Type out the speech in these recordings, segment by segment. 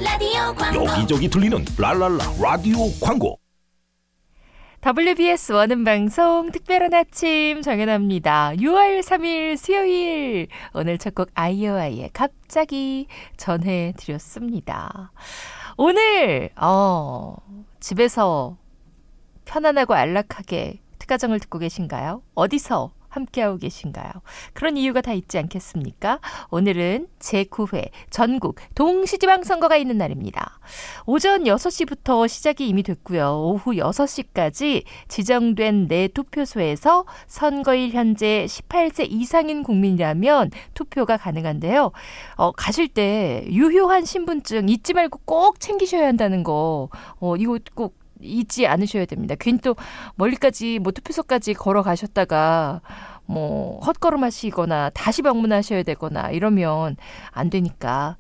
라디오 광고. 여기저기 들리는 랄랄라 라디오 광고. WBS 원음방송 특별한 아침 정연아입니다. 6월 3일 수요일 오늘 첫 곡 아이오아이의 갑자기 전해드렸습니다. 오늘 집에서 편안하고 안락하게 특가정을 듣고 계신가요? 어디서 함께하고 계신가요? 그런 이유가 다 있지 않겠습니까? 오늘은 제9회 전국 동시지방선거가 있는 날입니다. 오전 6시부터 시작이 이미 됐고요. 오후 6시까지 지정된 내 투표소에서 선거일 현재 18세 이상인 국민이라면 투표가 가능한데요. 가실 때 유효한 신분증 잊지 말고 꼭 챙기셔야 한다는 거 이거 꼭 잊지 않으셔야 됩니다. 괜히 또 멀리까지 투표소까지 걸어가셨다가 헛걸음하시거나 다시 방문하셔야 되거나 이러면 안 되니까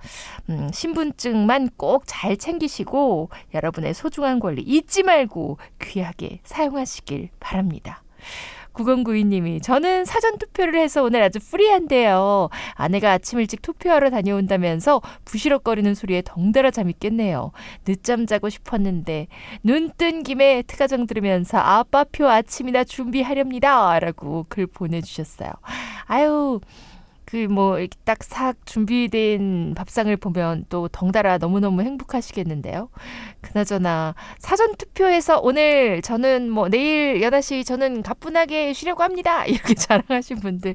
신분증만 꼭 잘 챙기시고 여러분의 소중한 권리 잊지 말고 귀하게 사용하시길 바랍니다. 9092님이 저는 사전투표를 해서 오늘 아주 프리한데요. 아내가 아침 일찍 투표하러 다녀온다면서 부시럭거리는 소리에 덩달아 잠이 깼네요. 늦잠 자고 싶었는데 눈 뜬 김에 특가정 들으면서 아빠표 아침이나 준비하렵니다. 라고 글 보내주셨어요. 아유, 이렇게 딱 싹 준비된 밥상을 보면 또 덩달아 너무너무 행복하시겠는데요. 그나저나 사전투표에서 오늘 저는 내일 연아씨 저는 가뿐하게 쉬려고 합니다. 이렇게 자랑하신 분들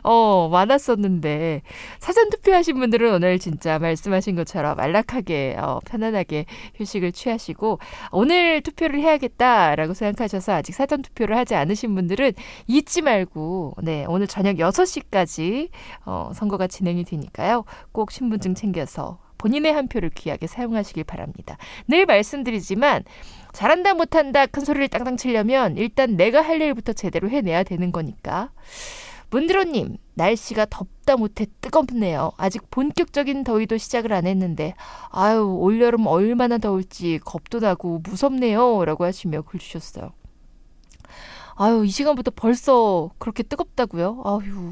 많았었는데 사전투표하신 분들은 오늘 진짜 말씀하신 것처럼 안락하게 편안하게 휴식을 취하시고 오늘 투표를 해야겠다라고 생각하셔서 아직 사전투표를 하지 않으신 분들은 잊지 말고 오늘 저녁 6시까지 선거가 진행이 되니까요. 꼭 신분증 챙겨서 본인의 한 표를 귀하게 사용하시길 바랍니다. 늘 말씀드리지만 잘한다 못한다 큰 소리를 땅땅 치려면 일단 내가 할 일부터 제대로 해내야 되는 거니까. 문드로님, 날씨가 덥다 못해 뜨겁네요. 아직 본격적인 더위도 시작을 안 했는데 올여름 얼마나 더울지 겁도 나고 무섭네요. 라고 하시며 글 주셨어요. 이 시간부터 벌써 그렇게 뜨겁다고요?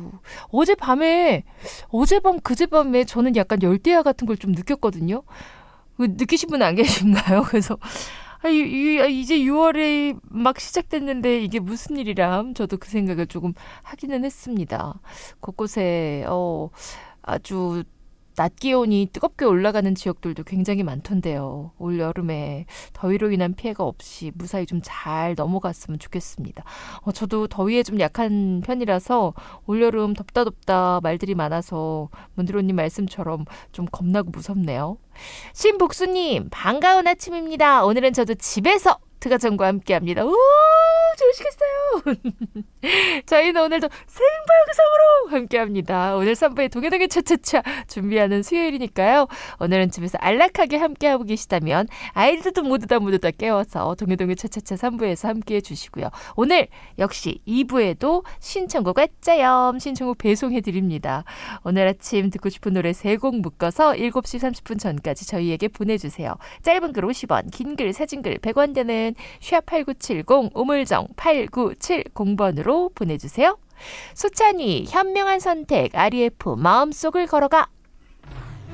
그제밤에 저는 약간 열대야 같은 걸 좀 느꼈거든요. 느끼신 분 안 계신가요? 그래서 이제 6월에 막 시작됐는데 이게 무슨 일이람? 저도 그 생각을 조금 하기는 했습니다. 곳곳에 아주 낮 기온이 뜨겁게 올라가는 지역들도 굉장히 많던데요. 올 여름에 더위로 인한 피해가 없이 무사히 좀 잘 넘어갔으면 좋겠습니다. 저도 더위에 좀 약한 편이라서 올 여름 덥다 말들이 많아서 문드로님 말씀처럼 좀 겁나고 무섭네요. 신복수님, 반가운 아침입니다. 오늘은 저도 집에서 특가정과 함께합니다. 오, 좋으시겠어요. 저희는 오늘도 생방송으로 함께합니다. 오늘 3부에 동해동해 차차차 준비하는 수요일이니까요. 오늘은 집에서 안락하게 함께하고 계시다면 아이들도 모두 다 깨워서 동해동해 차차차 3부에서 함께해 주시고요. 오늘 역시 2부에도 신청곡 짜염 신청곡 배송해드립니다. 오늘 아침 듣고 싶은 노래 3곡 묶어서 7시 30분 전까지 저희에게 보내주세요. 짧은 글 50원, 긴 글, 사진 글 100원 되는 #8970 우물정 8970번으로 보내주세요. 소찬이 현명한 선택 REF 마음속을 걸어가